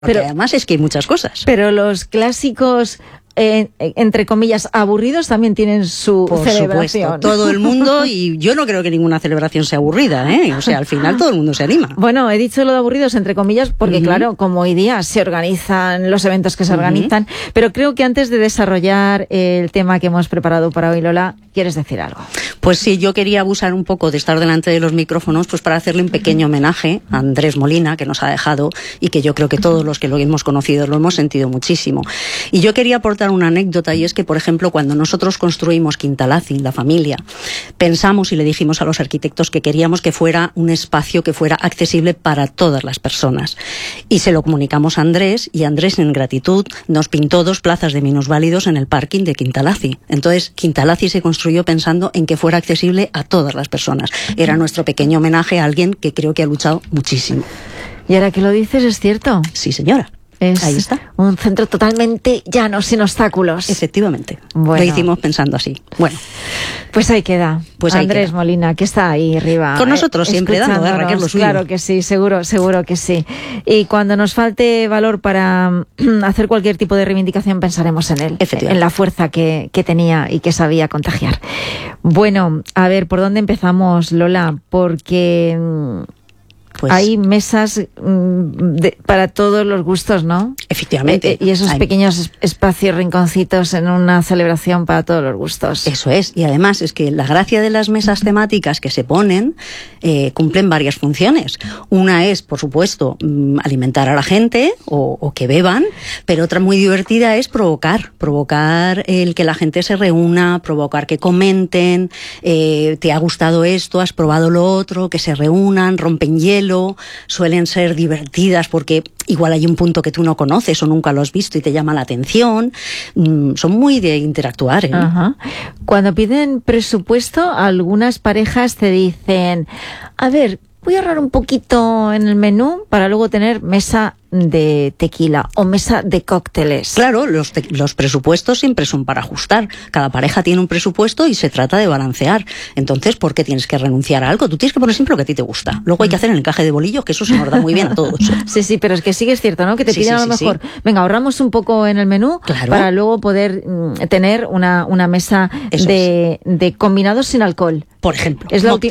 Porque además es que hay muchas cosas. Pero los clásicos, entre comillas, aburridos también tienen su celebración. Supuesto, todo el mundo, y yo no creo que ninguna celebración sea aburrida, ¿eh? O sea, al final todo el mundo se anima. Bueno, he dicho lo de aburridos entre comillas porque, claro, como hoy día se organizan los eventos que se organizan, pero creo que antes de desarrollar el tema que hemos preparado para hoy, Lola, ¿quieres decir algo? Pues sí, yo quería abusar un poco de estar delante de los micrófonos pues para hacerle un pequeño homenaje a Andrés Molina, que nos ha dejado y que yo creo que todos los que lo hemos conocido lo hemos sentido muchísimo. Y yo quería aportar una anécdota, y es que, por ejemplo, cuando nosotros construimos Quintalaci, la familia, pensamos y le dijimos a los arquitectos que queríamos que fuera un espacio que fuera accesible para todas las personas. Y se lo comunicamos a Andrés, y Andrés, en gratitud, nos pintó 2 plazas de minusválidos en el parking de Quintalaci. Entonces, Quintalaci se construyó pensando en que fuera accesible a todas las personas. Era nuestro pequeño homenaje a alguien que creo que ha luchado muchísimo. Y ahora que lo dices, ¿es cierto? Sí, señora. Ahí está. Un centro totalmente llano, sin obstáculos. Efectivamente. Bueno. Lo hicimos pensando así. Bueno. Pues ahí queda. Pues ahí Andrés queda. Molina, que está ahí arriba. Con nosotros siempre dando, Raquel, lo suyo. Claro que sí, seguro que sí. Y cuando nos falte valor para hacer cualquier tipo de reivindicación, pensaremos en él. En la fuerza que tenía y que sabía contagiar. Bueno, a ver, ¿por dónde empezamos, Lola? Porque pues hay mesas para todos los gustos, ¿no? Efectivamente. Y esos pequeños espacios, rinconcitos en una celebración para todos los gustos. Eso es. Y además es que la gracia de las mesas temáticas que se ponen cumplen varias funciones. Una es, por supuesto, alimentar a la gente o que beban, pero otra muy divertida es provocar el que la gente se reúna, provocar que comenten, te ha gustado esto, has probado lo otro, que se reúnan, rompen hielo. Suelen ser divertidas porque igual hay un punto que tú no conoces o nunca lo has visto y te llama la atención. Son muy de interactuar, ¿eh? Ajá. Cuando piden presupuesto, algunas parejas te dicen, a ver, voy a ahorrar un poquito en el menú para luego tener mesa de tequila o mesa de cócteles. Claro, los presupuestos siempre son para ajustar. Cada pareja tiene un presupuesto y se trata de balancear. Entonces, ¿por qué tienes que renunciar a algo? Tú tienes que poner siempre lo que a ti te gusta. Luego hay que hacer el encaje de bolillos, que eso se nos da muy bien a todos. Sí, pero es que sí que es cierto, ¿no? Que te piden a lo mejor, venga, ahorramos un poco en el menú para luego poder tener una mesa de combinados sin alcohol. Por ejemplo,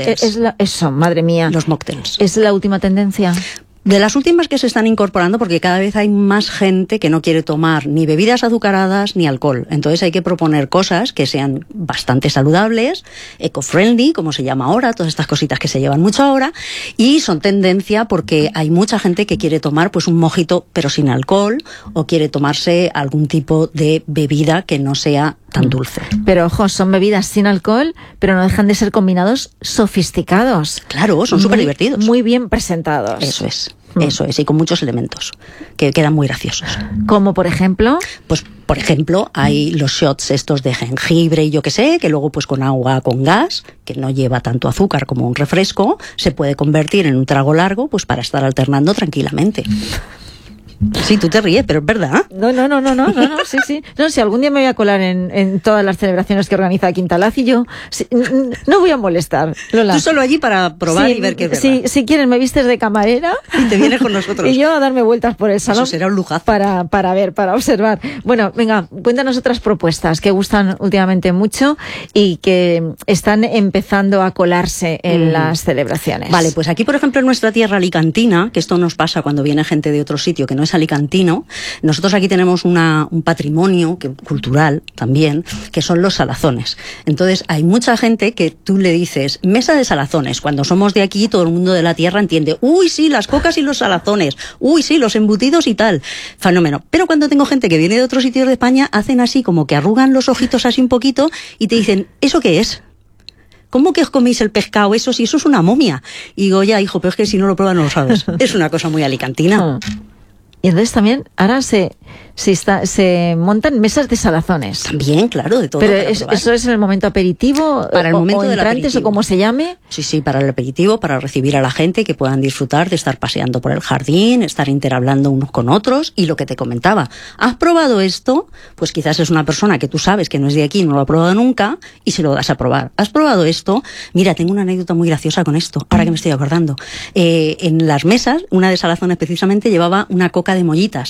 eso, madre mía. Los mocktails. ¿Es la última tendencia? De las últimas que se están incorporando, porque cada vez hay más gente que no quiere tomar ni bebidas azucaradas ni alcohol. Entonces hay que proponer cosas que sean bastante saludables, eco-friendly, como se llama ahora, todas estas cositas que se llevan mucho ahora, y son tendencia porque hay mucha gente que quiere tomar pues un mojito pero sin alcohol, o quiere tomarse algún tipo de bebida que no sea tan dulce. Pero ojo, son bebidas sin alcohol, pero no dejan de ser combinados sofisticados. Claro, son súper divertidos. Muy bien presentados. Eso es, y con muchos elementos que quedan muy graciosos. ¿Como por ejemplo? Pues por ejemplo, hay los shots estos de jengibre y yo qué sé, que luego pues con agua con gas, que no lleva tanto azúcar como un refresco, se puede convertir en un trago largo pues para estar alternando tranquilamente. Sí, tú te ríes, pero es verdad. No, sí. No, si algún día me voy a colar en todas las celebraciones que organiza Quintalaci, yo no voy a molestar, Lola. Tú solo allí para probar y ver qué es verdad. Si quieres me vistes de camarera y te vienes con nosotros. Y yo a darme vueltas por el salón. Eso será un lujazo. Para ver, para observar. Bueno, venga, cuéntanos otras propuestas que gustan últimamente mucho y que están empezando a colarse en las celebraciones. Vale, pues aquí, por ejemplo, en nuestra tierra alicantina, que esto nos pasa cuando viene gente de otro sitio que no es alicantino, nosotros aquí tenemos un patrimonio cultural también, que son los salazones. Entonces hay mucha gente que tú le dices mesa de salazones, cuando somos de aquí todo el mundo de la tierra entiende, uy sí, las cocas y los salazones, uy sí, los embutidos y tal, fenómeno. Pero cuando tengo gente que viene de otros sitios de España, hacen así como que arrugan los ojitos así un poquito y te dicen, ¿eso qué es? ¿Cómo que os coméis el pescado? Eso sí, eso es una momia. Y digo, ya hijo, pero es que si no lo pruebas no lo sabes. Es una cosa muy alicantina. Y entonces también, ahora se montan mesas de salazones. También, claro, de todo. Pero eso es en el momento aperitivo, para el momento o entrantes, o como se llame. Sí, para el aperitivo, para recibir a la gente, que puedan disfrutar de estar paseando por el jardín, estar interhablando unos con otros. Y lo que te comentaba, ¿has probado esto? Pues quizás es una persona que tú sabes que no es de aquí, no lo ha probado nunca, y se lo das a probar. ¿Has probado esto? Mira, tengo una anécdota muy graciosa con esto, ahora que me estoy acordando. En las mesas, una de salazones precisamente llevaba una coca de mollitas.